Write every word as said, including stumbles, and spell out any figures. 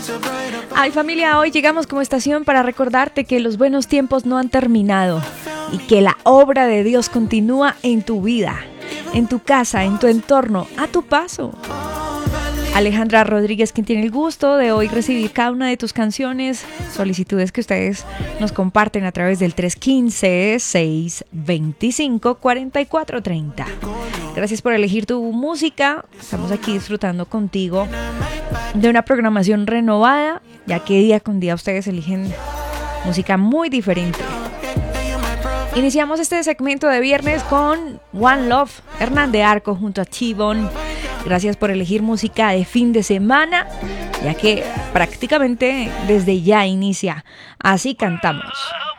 Ay, familia, hoy llegamos como estación para recordarte que los buenos tiempos no han terminado y que la obra de Dios continúa en tu vida, en tu casa, en tu entorno, a tu paso. Alejandra Rodríguez, quien tiene el gusto de hoy recibir cada una de tus canciones, solicitudes que ustedes nos comparten a través del tres uno cinco, seis dos cinco, cuatro cuatro tres cero. Gracias por elegir tu música. Estamos aquí disfrutando contigo de una programación renovada, ya que día con día ustedes eligen música muy diferente. Iniciamos este segmento de viernes con One Love, Hernán de Arco junto a T-Bone. Gracias por elegir música de fin de semana, ya que prácticamente desde ya inicia Así Cantamos.